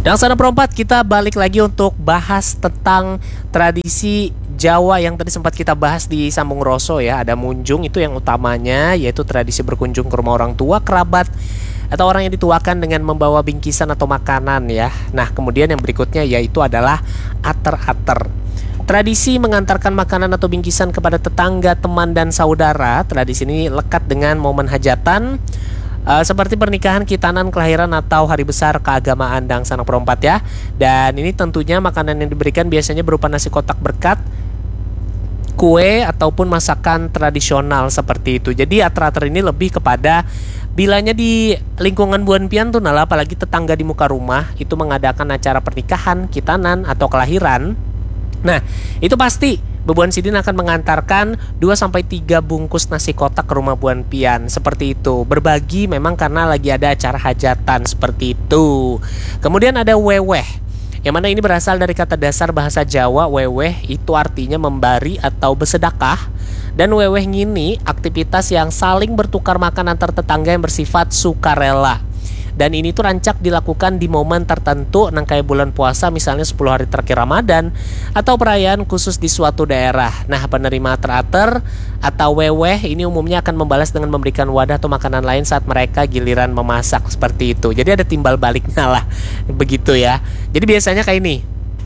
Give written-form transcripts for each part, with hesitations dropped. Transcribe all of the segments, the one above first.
Dan sana perempat, kita balik lagi untuk bahas tentang tradisi Jawa yang tadi sempat kita bahas di Sambung Roso ya. Ada munjung, itu yang utamanya, yaitu tradisi berkunjung ke rumah orang tua, kerabat, atau orang yang dituakan dengan membawa bingkisan atau makanan ya. Nah, kemudian yang berikutnya yaitu adalah ater-ater. Tradisi mengantarkan makanan atau bingkisan kepada tetangga, teman, dan saudara. Tradisi ini lekat dengan momen hajatan, seperti pernikahan, khitanan, kelahiran, atau hari besar keagamaan dan sanak perempat ya. Dan ini tentunya makanan yang diberikan biasanya berupa nasi kotak berkat, kue, ataupun masakan tradisional seperti itu. Jadi ater-ater ini lebih kepada bilanya di lingkungan Buan Pian tuh Nala, apalagi tetangga di muka rumah itu mengadakan acara pernikahan, khitanan, atau kelahiran. Nah, itu pasti Bebuan Sidin akan mengantarkan 2-3 bungkus nasi kotak ke rumah Buan Pian. Seperti itu. Berbagi memang karena lagi ada acara hajatan seperti itu. Kemudian ada weweh, yang mana ini berasal dari kata dasar bahasa Jawa. Weweh itu artinya memberi atau bersedekah. Dan weweh ngini aktivitas yang saling bertukar makan antar tetangga yang bersifat sukarela. Dan ini tuh rancak dilakukan di momen tertentu, kayak bulan puasa misalnya 10 hari terakhir Ramadan, atau perayaan khusus di suatu daerah. Nah, penerima terater atau weweh ini umumnya akan membalas dengan memberikan wadah atau makanan lain saat mereka giliran memasak seperti itu. Jadi ada timbal baliknya lah, begitu ya. Jadi biasanya kayak ini,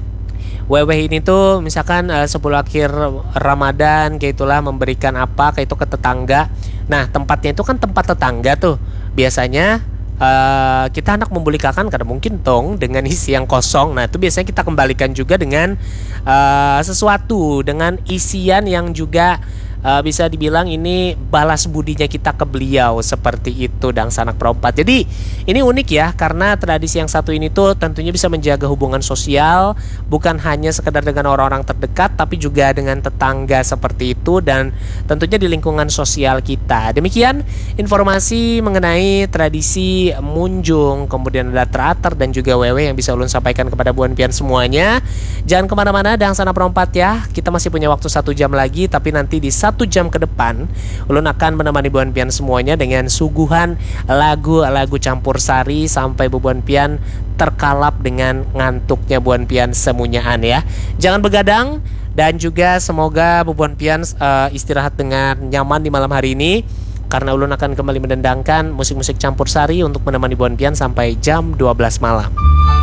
weweh ini tuh misalkan 10 akhir Ramadan kayak itulah memberikan apa kayak itu ke tetangga. Nah, tempatnya itu kan tempat tetangga tuh. Biasanya kita hendak membulikakan karena mungkin dong dengan isi yang kosong. Nah, itu biasanya kita kembalikan juga dengan sesuatu, dengan isian yang juga bisa dibilang ini balas budinya kita ke beliau seperti itu dan sanak perempat. Jadi ini unik ya, karena tradisi yang satu ini tuh tentunya bisa menjaga hubungan sosial, bukan hanya sekedar dengan orang-orang terdekat, tapi juga dengan tetangga seperti itu, dan tentunya di lingkungan sosial kita. Demikian informasi mengenai tradisi munjung, kemudian ada terater dan juga wewe yang bisa ulun sampaikan kepada Buan Pian semuanya. Jangan kemana-mana dan sanak perempat ya. Kita masih punya waktu 1 jam lagi, tapi nanti di 1 jam ke depan ulun akan menemani Buan Pian semuanya dengan suguhan lagu-lagu campur sari sampai Buan Pian terkalap dengan ngantuknya Buan Pian semunyaan ya. Jangan begadang, dan juga semoga Buan Pian istirahat dengan nyaman di malam hari ini, karena ulun akan kembali mendendangkan musik-musik campur sari untuk menemani Buan Pian sampai jam 12 malam.